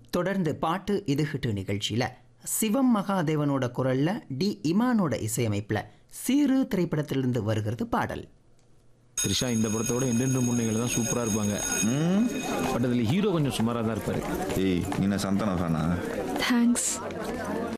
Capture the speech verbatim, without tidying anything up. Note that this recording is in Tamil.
தொடர்ந்து பாட்டு இது ஹிட்டு நிகழ்ச்சியில் சிவம் மகாதேவனோட குரல்ல டி இமானோட இசையமைப்பில் சீரு திரைப்படத்திலிருந்து வருகிறது பாடல். த்ரிஷா இந்த படத்தோட எந்தெந்த முன்னைகள் தான் சூப்பராக இருப்பாங்க. பட் அதில் ஹீரோ கொஞ்சம் சுமாராக தான் இருப்பார். ஏய் நீ சந்தானம் ஃபேனா? தேங்க்ஸ்.